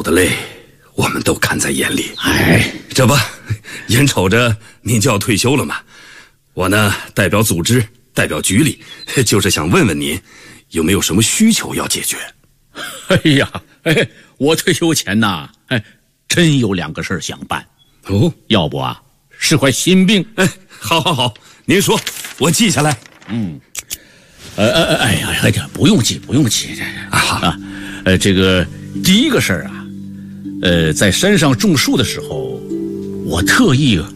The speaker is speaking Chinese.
的累，我们都看在眼里。 哎， 这不，眼瞅着您就要退休了嘛，我呢代表组织，代表局里，就是想问问您，有没有什么需求要解决？ 哎呀，我退休前呐，真有2个事儿想办。 哦， 要不啊，是块心病。 好，您说，我记下来。 哎呀，这不用记啊。这个第一个事儿啊，在山上种树的时候，我特意